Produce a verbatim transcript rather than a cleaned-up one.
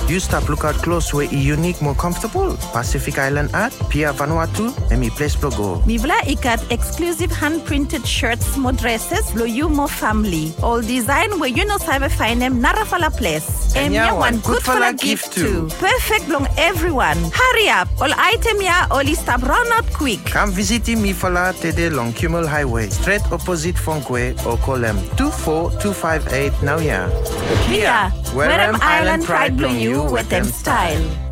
You stop look out close where e unique more comfortable. Pacific Island art, Pia Vanuatu, and me place go. Mi vla ikat exclusive hand-printed shirts mo dresses lo you mo family. All design where you no sabe find them narafala place. And ya one good for la gift gift too. Perfect long everyone. Hurry up. All item ya only stop run out quick. Come visit me for la tede long Kimmel Highway, straight opposite Funkwe or call them two four two five eight now ya. Here, where where am am Island pride blow you with them style.